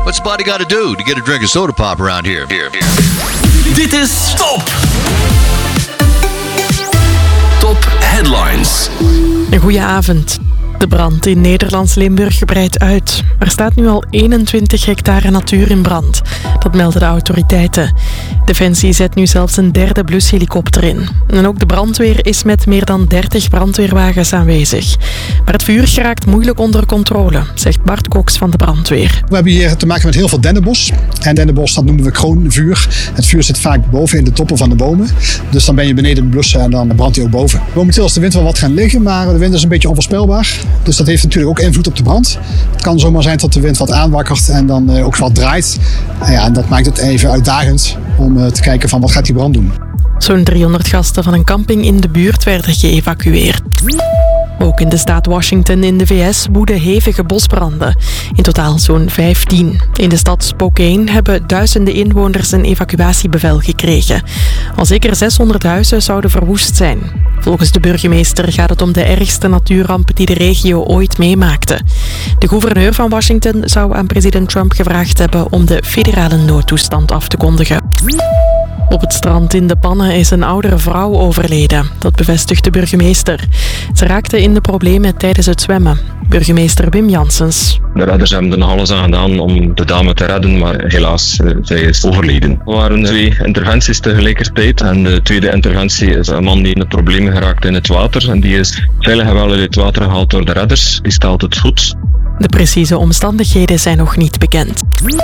What's the body got to do to get a drink of soda pop around here? Dit is Top! Top Headlines. Een goeie avond. De brand in Nederlands Limburg breidt uit. Er staat nu al 21 hectare natuur in brand. Dat melden de autoriteiten. Defensie zet nu zelfs een derde blushelikopter in. En ook de brandweer is met meer dan 30 brandweerwagens aanwezig. Maar het vuur geraakt moeilijk onder controle, zegt Bart Cox van de brandweer. We hebben hier te maken met heel veel dennenbos. En dennenbos, dat noemen we kroonvuur. Het vuur zit vaak boven in de toppen van de bomen. Dus dan ben je beneden blussen en dan brandt hij ook boven. Momenteel is de wind wel wat gaan liggen, maar de wind is een beetje onvoorspelbaar. Dus dat heeft natuurlijk ook invloed op de brand. Het kan zomaar zijn dat de wind wat aanwakkert en dan ook wat draait. En dat maakt het even uitdagend om te kijken van wat gaat die brand doen. Zo'n 300 gasten van een camping in de buurt werden geëvacueerd. Ook in de staat Washington in de VS woeden hevige bosbranden. In totaal zo'n 15. In de stad Spokane hebben duizenden inwoners een evacuatiebevel gekregen. Al zeker 600 huizen zouden verwoest zijn. Volgens de burgemeester gaat het om de ergste natuurramp die de regio ooit meemaakte. De gouverneur van Washington zou aan president Trump gevraagd hebben om de federale noodtoestand af te kondigen. Op het strand in De Pannen is een oudere vrouw overleden. Dat bevestigt de burgemeester. Ze raakte in de problemen tijdens het zwemmen. Burgemeester Wim Janssens. De redders hebben er nog alles aan gedaan om de dame te redden, maar helaas, zij is overleden. Er waren 2 interventies tegelijkertijd. En de tweede interventie is een man die in de problemen geraakt in het water. En die is veilig en wel uit het water gehaald door de redders. Die stelt het goed. De precieze omstandigheden zijn nog niet bekend.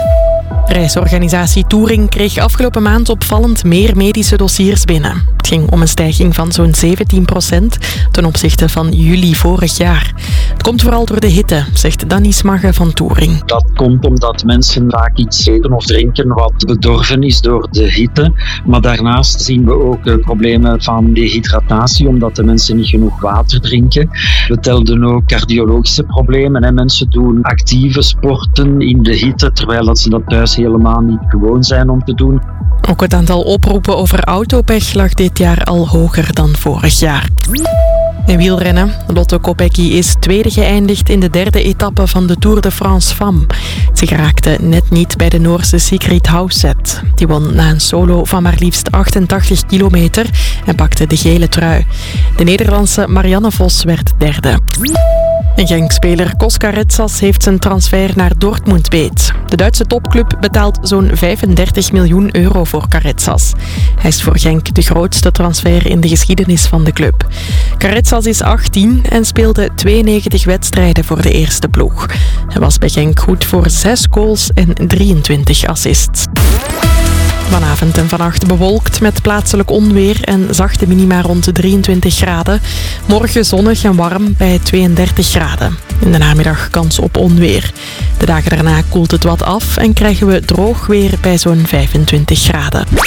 Reisorganisatie Touring kreeg afgelopen maand opvallend meer medische dossiers binnen. Het ging om een stijging van zo'n 17% ten opzichte van juli vorig jaar. Het komt vooral door de hitte, zegt Danny Smagge van Touring. Dat komt omdat mensen vaak iets eten of drinken wat bedorven is door de hitte. Maar daarnaast zien we ook problemen van dehydratatie, omdat de mensen niet genoeg water drinken. We telden ook cardiologische problemen. Mensen doen actieve sporten in de hitte, terwijl dat ze dat thuis helemaal niet gewoon zijn om te doen. Ook het aantal oproepen over autopech lag dit jaar al hoger dan vorig jaar. In wielrennen. Lotte Kopecky is tweede geëindigd in de derde etappe van de Tour de France Femmes. Ze geraakte net niet bij de Noorse Sigrid Hauset. Die won na een solo van maar liefst 88 kilometer en pakte de gele trui. De Nederlandse Marianne Vos werd derde. En Genk-speler Koskaretsas heeft zijn transfer naar Dortmund beet. De Duitse topclub betaalt zo'n 35 miljoen euro voor Karetsas. Hij is voor Genk de grootste transfer in de geschiedenis van de club. Karetsas is 18 en speelde 92 wedstrijden voor de eerste ploeg. Hij was bij Genk goed voor 6 goals en 23 assists. Vanavond en vannacht bewolkt met plaatselijk onweer en zachte minima rond de 23 graden. Morgen zonnig en warm bij 32 graden. In de namiddag kans op onweer. De dagen daarna koelt het wat af en krijgen we droog weer bij zo'n 25 graden.